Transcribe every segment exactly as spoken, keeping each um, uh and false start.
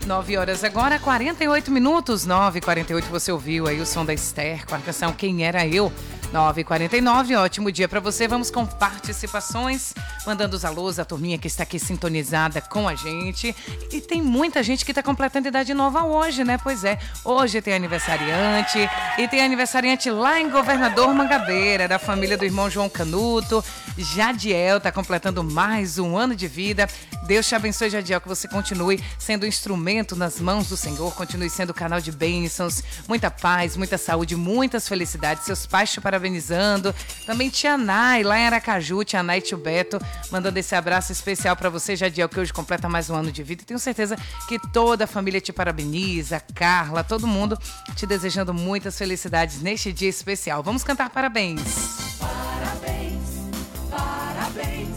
nove horas agora, quarenta e oito minutos. nove e quarenta e oito, você ouviu aí o som da Esther com a canção Quem Era Eu. nove e quarenta e nove, ótimo dia para você. Vamos com participações, mandando os alôs, a turminha que está aqui sintonizada com a gente. E tem muita gente que está completando idade nova hoje, né? Pois é, hoje tem aniversariante e tem aniversariante lá em Governador Mangabeira, da família do irmão João Canuto. Jadiel está completando mais um ano de vida. Deus te abençoe, Jadiel, que você continue sendo um instrumento nas mãos do Senhor, continue sendo canal de bênçãos, muita paz, muita saúde, muitas felicidades. Seus pais te parabenizando. Também tia Nay, lá em Aracaju, tia Nay e tio Beto, mandando esse abraço especial para você, Jadiel, que hoje completa mais um ano de vida. E tenho certeza que toda a família te parabeniza, Carla, todo mundo te desejando muitas felicidades neste dia especial. Vamos cantar parabéns. Parabéns, parabéns,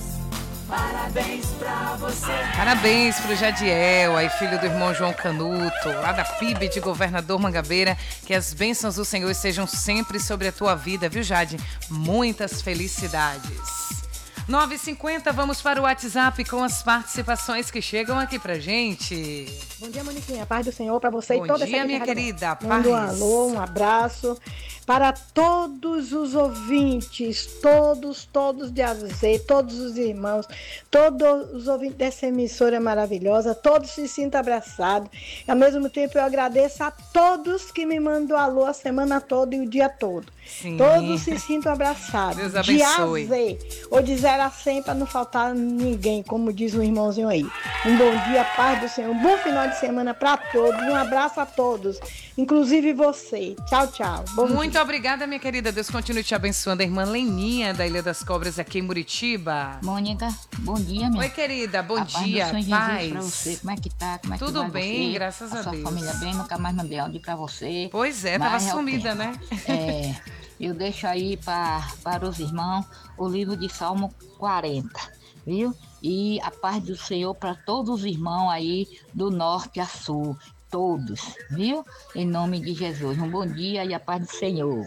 parabéns pra você. Parabéns pro Jadiel, aí filho do irmão João Canuto, lá da P I B de Governador Mangabeira. Que as bênçãos do Senhor estejam sempre sobre a tua vida, viu, Jade? Muitas felicidades. nove e cinquenta, vamos para o WhatsApp com as participações que chegam aqui pra gente. Bom dia, Moniquinha. Paz do Senhor para você Bom e toda dia, essa minha equipe. querida. Mando um Paz. alô, um abraço para todos os ouvintes, todos, todos de A a Z, todos os irmãos, todos os ouvintes dessa emissora maravilhosa, todos se sintam abraçados. E, ao mesmo tempo, eu agradeço a todos que me mandam alô a semana toda e o dia todo. Sim. Todos se sintam abraçados. Deus abençoe. De A a Z, ou de zero a cem, para não faltar ninguém, como diz o irmãozinho aí. Um bom dia, paz do Senhor, um bom final de semana para todos, um abraço a todos, inclusive você. Tchau, tchau. Bom Muito dia. obrigada, minha querida. Deus continue te abençoando. A irmã Leninha, da Ilha das Cobras, aqui em Muritiba. Mônica, bom dia, minha. Oi, querida. Bom A paz dia. do Senhor Paz. Jesus pra você. Como é que tá? Como é que Tudo vai bem, você? graças a a sua Deus. família bem, nunca mais mandei áudio pra você. Pois é, Mas tava é o sumida, tempo. né? É, eu deixo aí pra, para os irmãos o livro de Salmo quarenta, viu? E a paz do Senhor para todos os irmãos aí do norte a sul, todos, viu? Em nome de Jesus. Um bom dia e a paz do Senhor.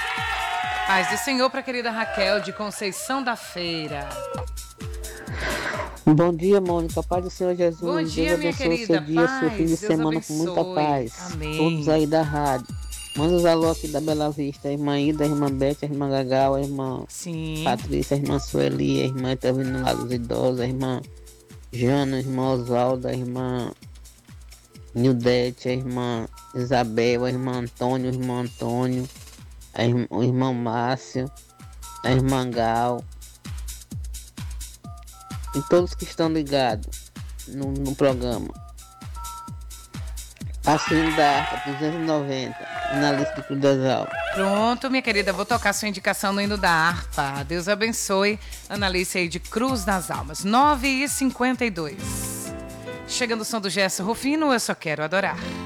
Paz do Senhor para a querida Raquel, de Conceição da Feira. Bom dia, Mônica. Paz do Senhor Jesus. Bom dia, Deus minha abençoe querida. seu dia, Paz. seu fim de Deus semana com muita abençoe. paz. Amém. Todos aí da rádio. Manda os alô aqui da Bela Vista. A irmã Ida, a irmã Beth, a irmã Gagal, a irmã Sim. Patrícia, a irmã Sueli, a irmã tá vindo lá dos idosos, a irmã Jana, a irmã Oswaldo, a irmã Nildete, a irmã Isabel, a irmã Antônio, o irmão Antônio, a irmã, o irmão Márcio, a irmã Gal. E todos que estão ligados no, no programa. Passinho da Arca, duzentos e noventa, na lista de Cruz das Almas. Pronto, minha querida, vou tocar sua indicação no hino da harpa. Deus abençoe. Analice aí de Cruz das Almas. nove e cinquenta e dois. Chegando o som do Gerson Rufino, eu só quero adorar.